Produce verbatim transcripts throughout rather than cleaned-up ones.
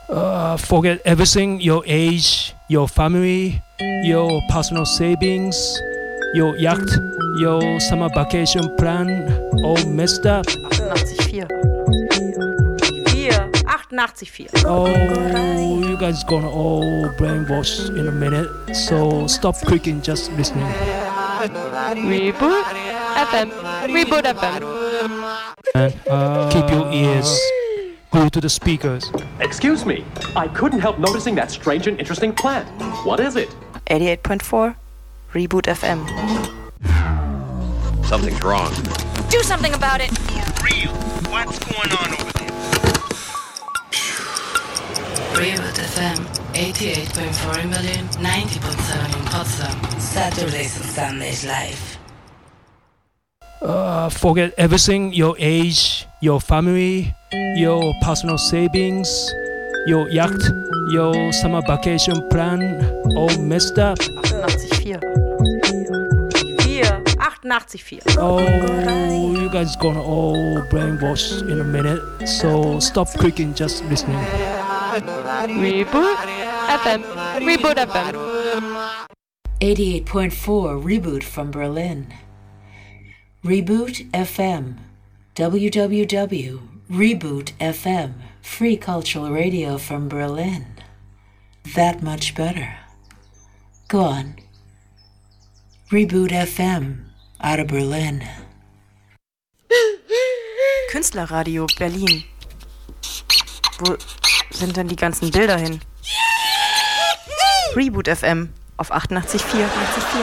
Uh, forget everything, your age, your family, your personal savings, your yacht, your summer vacation plan, all messed up. achtundachtzig Komma vier. achtundachtzig Komma vier. Oh, you guys gonna all brainwash in a minute, so stop clicking, just listening. Reboot F M. Reboot F M. And uh, keep your ears glued to the speakers. Excuse me, I couldn't help noticing that strange and interesting plant. What is it? eighty-eight point four Reboot F M. Something's wrong. Do something about it. For real, what's going on over there? Reboot F M, eighty-eight point four in Berlin, ninety point seven in Potsdam. Saturdays and Sundays live. Uh, forget everything, your age, your family, your personal savings, your yacht, your summer vacation plan, all messed up. achtundachtzig Komma vier. achtundachtzig Komma vier. Oh, you guys gonna all brainwash in a minute, so stop clicking, just listening. Reboot F M. Reboot F M. eighty-eight point four Reboot from Berlin. Reboot F M. w w w dot reboot f m. Free cultural radio from Berlin. That much better. Go on. Reboot F M out of Berlin. Künstlerradio Berlin. Wo sind denn die ganzen Bilder hin? Reboot F M auf achtundachtzig Komma vier.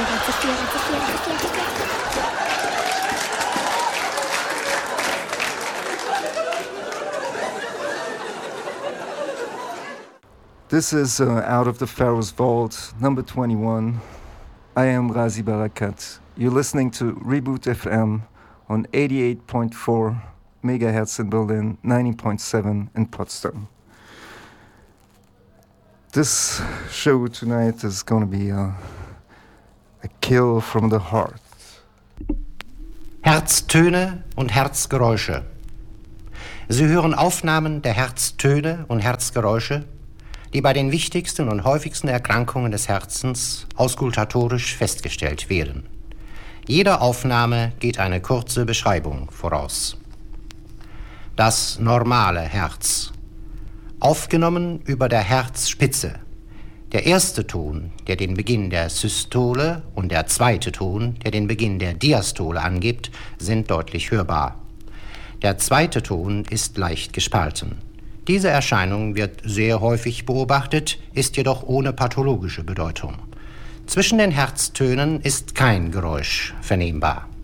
This is uh, Out of the Pharaoh's Vault, number twenty-one. I am Razi Barakat. You're listening to Reboot F M on eighty-eight point four megahertz in Berlin, ninety point seven in Potsdam. This show tonight is going to be a, a kill from the heart. Herztöne und Herzgeräusche. Sie hören Aufnahmen der Herztöne und Herzgeräusche, die bei den wichtigsten und häufigsten Erkrankungen des Herzens auskultatorisch festgestellt werden. Jeder Aufnahme geht eine kurze Beschreibung voraus. Das normale Herz. Aufgenommen über der Herzspitze. Der erste Ton, der den Beginn der Systole, und der zweite Ton, der den Beginn der Diastole angibt, sind deutlich hörbar. Der zweite Ton ist leicht gespalten. Diese Erscheinung wird sehr häufig beobachtet, ist jedoch ohne pathologische Bedeutung. Zwischen den Herztönen ist kein Geräusch vernehmbar.